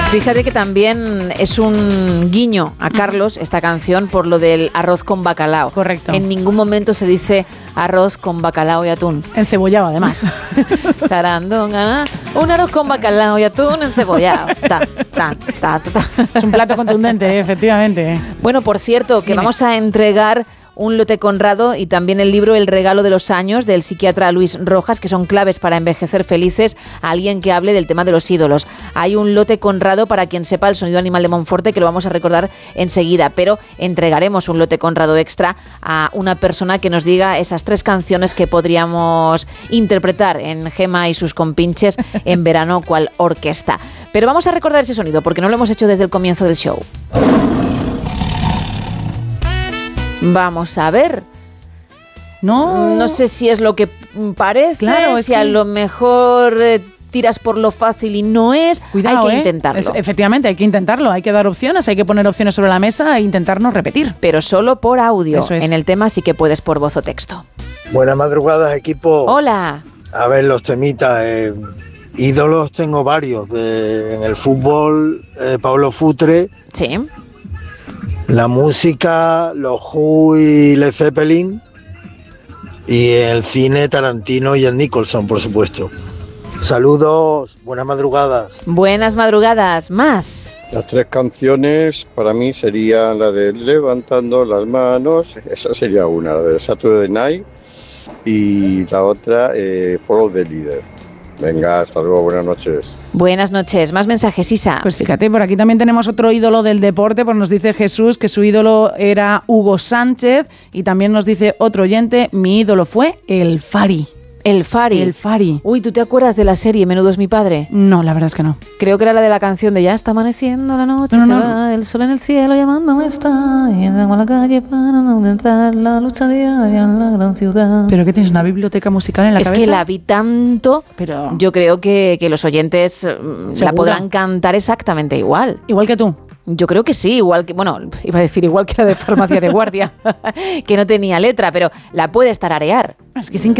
Fíjate que también es un guiño a Carlos esta canción por lo del arroz con bacalao. Correcto. En ningún momento se dice arroz con bacalao y atún. Encebollado, además. Zarandonga, un arroz con bacalao y atún encebollado. Es un plato contundente, efectivamente. Bueno, por cierto, que vamos a entregar un lote Conrado y también el libro El regalo de los años del psiquiatra Luis Rojas, que son claves para envejecer felices, a alguien que hable del tema de los ídolos. Hay un lote Conrado para quien sepa el sonido animal de Monforte, que lo vamos a recordar enseguida, pero entregaremos un lote Conrado extra a una persona que nos diga esas 3 canciones que podríamos interpretar en Gema y sus compinches en verano cual orquesta. Pero vamos a recordar ese sonido porque no lo hemos hecho desde el comienzo del show. Vamos a ver. No sé si es lo que parece, claro, si a lo mejor tiras por lo fácil y no es. Cuidado, hay que intentarlo. Efectivamente, hay que intentarlo. Hay que dar opciones, hay que poner opciones sobre la mesa e intentarnos repetir. Pero solo por audio. Eso es. En el tema sí que puedes por voz o texto. Buenas madrugadas, equipo. Hola. A ver, los temitas. Ídolos tengo varios. En el fútbol, Pablo Futre. Sí. La música, los Who y Led Zeppelin. Y el cine, Tarantino y el Nicholson, por supuesto. Saludos, buenas madrugadas. Buenas madrugadas, más. Las 3 canciones para mí serían la de Levantando las manos, esa sería una, la de Saturday Night, y la otra, Follow the Leader. Venga, hasta luego, buenas noches. Buenas noches, más mensajes, Isa. Pues fíjate, por aquí también tenemos otro ídolo del deporte, pues nos dice Jesús que su ídolo era Hugo Sánchez, y también nos dice otro oyente, mi ídolo fue el Fari. El Fari. El Fari. Uy, ¿tú te acuerdas de la serie Menudo es mi padre? No, la verdad es que no. Creo que era la de la canción de Ya está amaneciendo la noche, No. se va el sol en el cielo llamándome está, y a la calle para no aumentar la lucha diaria en la gran ciudad. ¿Pero qué tienes, una biblioteca musical en la cabeza? Es que la vi tanto, pero yo creo que los oyentes la podrán cantar exactamente igual. Igual que tú. Yo creo que sí, igual que, bueno, iba a decir igual que la de Farmacia de Guardia, que no tenía letra, pero la puedes tararear. Es que es